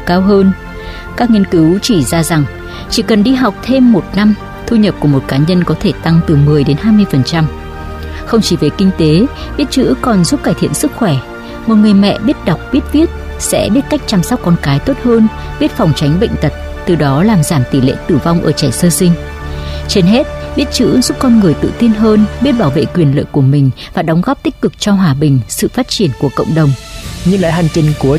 cao hơn. Các nghiên cứu chỉ ra rằng chỉ cần đi học thêm 1 năm, thu nhập của một cá nhân có thể tăng từ 10 đến 20%. Không chỉ về kinh tế, biết chữ còn giúp cải thiện sức khỏe. Một người mẹ biết đọc, biết viết sẽ biết cách chăm sóc con cái tốt hơn, biết phòng tránh bệnh tật, từ đó làm giảm tỷ lệ tử vong ở trẻ sơ sinh. Trên hết, biết chữ giúp con người tự tin hơn, biết bảo vệ quyền lợi của mình và đóng góp tích cực cho hòa bình, sự phát triển của cộng đồng. Nhìn lại hành trình của